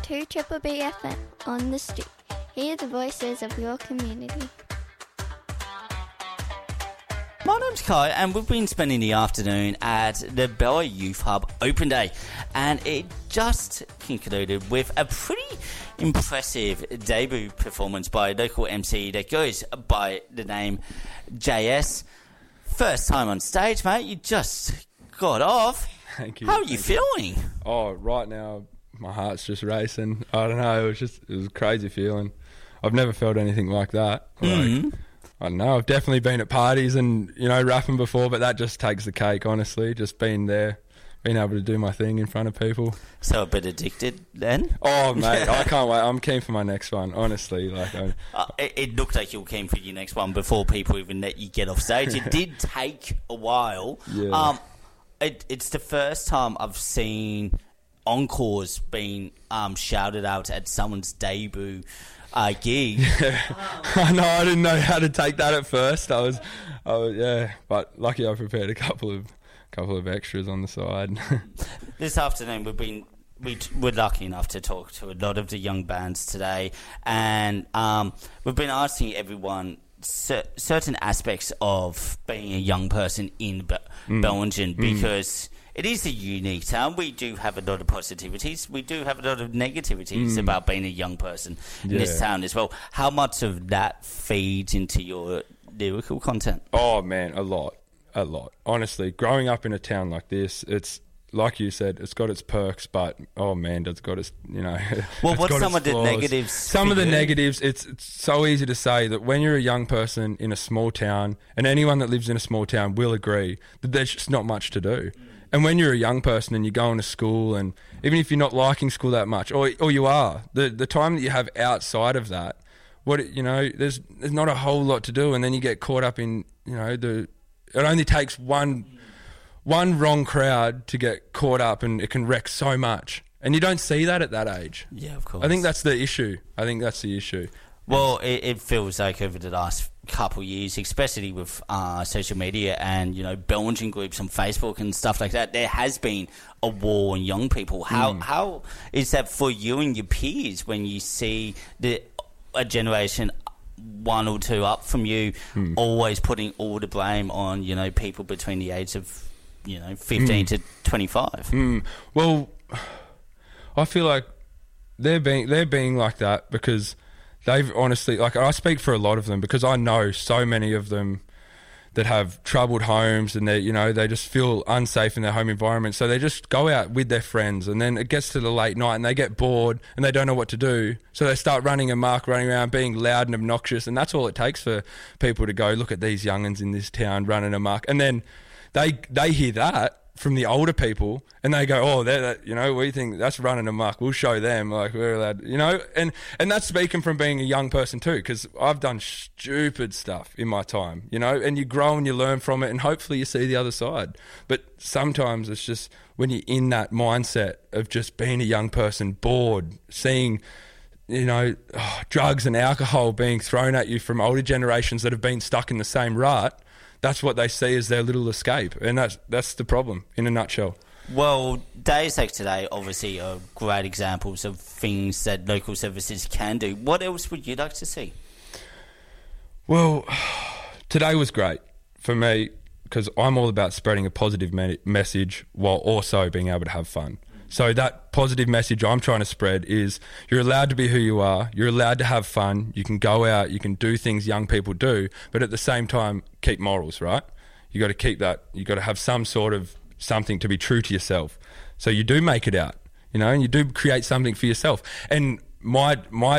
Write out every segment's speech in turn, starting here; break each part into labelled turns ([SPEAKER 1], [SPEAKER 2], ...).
[SPEAKER 1] 2 Triple B FM on the street. Hear the voices of your community.
[SPEAKER 2] My name's Kai, and we've been spending the afternoon at the Bella Youth Hub Open Day, and it just concluded with a pretty impressive debut performance by a local MC that goes by the name JS. First time on stage, mate. You just got off.
[SPEAKER 3] Thank you.
[SPEAKER 2] How are you feeling?
[SPEAKER 3] Oh, right now my heart's just racing. I don't know. It was a crazy feeling. I've never felt anything like that. I don't know. I've definitely been at parties and, rapping before, but that just takes the cake, honestly. Just being there, being able to do my thing in front of people.
[SPEAKER 2] So a bit addicted then?
[SPEAKER 3] Oh, mate, I can't wait. I'm keen for my next one, honestly.
[SPEAKER 2] It looked like you were keen for your next one before people even let you get off stage. It did take a while.
[SPEAKER 3] Yeah.
[SPEAKER 2] It's the first time I've seen encores being shouted out at someone's debut gig.
[SPEAKER 3] I know. I didn't know how to take that at first. I was, but lucky I prepared a couple of extras on the side.
[SPEAKER 2] This afternoon we're lucky enough to talk to a lot of the young bands today, and we've been asking everyone certain aspects of being a young person in Bellingen, because it is a unique town. We do have a lot of positivities. We do have a lot of negativities about being a young person in this town as well. How much of that feeds into your lyrical content?
[SPEAKER 3] Oh, man, a lot. Honestly, growing up in a town like this, it's, like you said, it's got its perks, but, oh, man, it's got its,
[SPEAKER 2] Well, what's some of the negatives?
[SPEAKER 3] Some of the negatives, it's so easy to say that when you're a young person in a small town, and anyone that lives in a small town will agree, that there's just not much to do. And when you're a young person and you're going to school, and even if you're not liking school that much, or you are, the time that you have outside of that, there's not a whole lot to do, and then you get caught up in, it only takes one wrong crowd to get caught up, and it can wreck so much. And you don't see that at that age.
[SPEAKER 2] Yeah, of course.
[SPEAKER 3] I think that's the issue.
[SPEAKER 2] Well, it feels like over the last couple of years, especially with social media and, Bellingen groups on Facebook and stuff like that, there has been a war on young people. How is that for you and your peers when you see a generation one or two up from you always putting all the blame on, people between the age of, 15 to 25?
[SPEAKER 3] Well, I feel like they're being like that because they've honestly, I speak for a lot of them because I know so many of them that have troubled homes, and they just feel unsafe in their home environment. So they just go out with their friends, and then it gets to the late night and they get bored and they don't know what to do. So they start running around, being loud and obnoxious. And that's all it takes for people to go, look at these young'uns in this town running amok. And then they hear that from the older people, and they go, oh, we think that's running amok. We'll show them, we're allowed, and that's speaking from being a young person too, because I've done stupid stuff in my time, and you grow and you learn from it, and hopefully you see the other side. But sometimes it's just when you're in that mindset of just being a young person, bored, seeing, drugs and alcohol being thrown at you from older generations that have been stuck in the same rut. That's what they see as their little escape, and that's the problem in a nutshell.
[SPEAKER 2] Well, days like today obviously are great examples of things that local services can do. What else would you like to see?
[SPEAKER 3] Well, today was great for me because I'm all about spreading a positive message while also being able to have fun. So that positive message I'm trying to spread is you're allowed to be who you are. You're allowed to have fun. You can go out. You can do things young people do, but at the same time, keep morals, right? You got to keep that. You got to have some sort of something to be true to yourself. So you do make it out, and you do create something for yourself. And my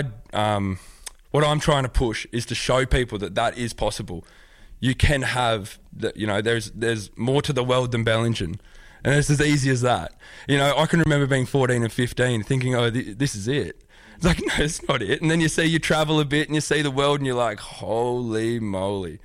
[SPEAKER 3] what I'm trying to push is to show people that is possible. You can have that. There's more to the world than Bellingen. And it's as easy as that. I can remember being 14 and 15 thinking, oh, this is it. It's like, no, it's not it. And then you travel a bit and you see the world and you're like, holy moly.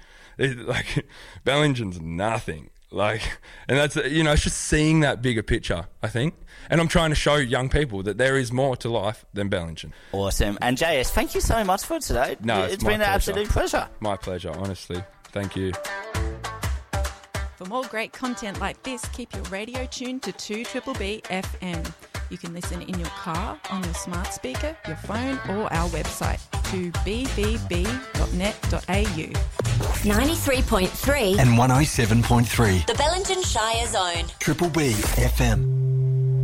[SPEAKER 3] Bellingen's nothing. And that's, it's just seeing that bigger picture, I think. And I'm trying to show young people that there is more to life than Bellingen.
[SPEAKER 2] Awesome. And JS, thank you so much for today.
[SPEAKER 3] No,
[SPEAKER 2] it's been an absolute pleasure.
[SPEAKER 3] My pleasure, honestly. Thank you.
[SPEAKER 4] For more great content like this, keep your radio tuned to 2 Triple B FM. You can listen in your car, on your smart speaker, your phone or our website to bbb.net.au.
[SPEAKER 5] 93.3
[SPEAKER 6] and 107.3.
[SPEAKER 5] The Bellingen Shire Zone.
[SPEAKER 6] Triple B FM.